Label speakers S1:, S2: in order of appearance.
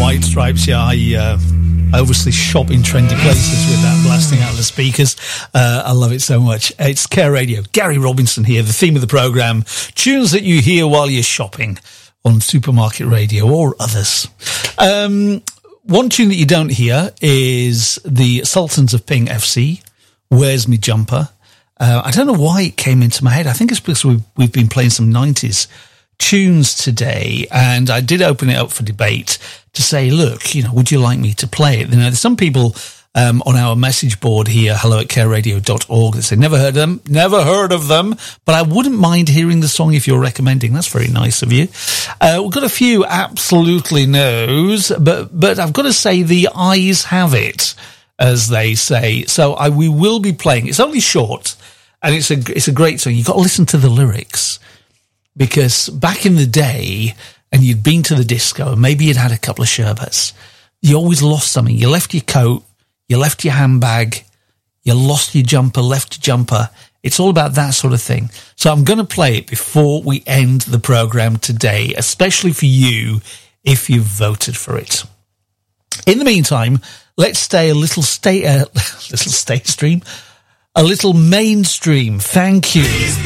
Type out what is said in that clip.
S1: White Stripes. Yeah, I obviously shop in trendy places with that blasting out of the speakers. I love it so much. It's Care Radio. Gary Robinson here, the theme of the programme. Tunes that you hear while you're shopping on Supermarket Radio or others. One tune that you don't hear is the Sultans of Ping FC, Where's Me Jumper? I don't know why it came into my head. I think it's because we've been playing some 90s tunes today, and I did open it up for debate to say, look, would you like me to play it? There's some people on our message board here, hello@careradio.org, that say, never heard of them, but I wouldn't mind hearing the song if you're recommending. That's very nice of you. We've got a few absolutely no's, but I've got to say the eyes have it, as they say. So we will be playing. It's only short, and it's a great song. You've got to listen to the lyrics, because back in the day, and you'd been to the disco, and maybe you'd had a couple of sherbets, you always lost something. You left your coat, you left your handbag, you lost your jumper, left your jumper. It's all about that sort of thing. So I'm going to play it before we end the programme today, especially for you if you've voted for it. In the meantime, let's stay a little mainstream. Thank you.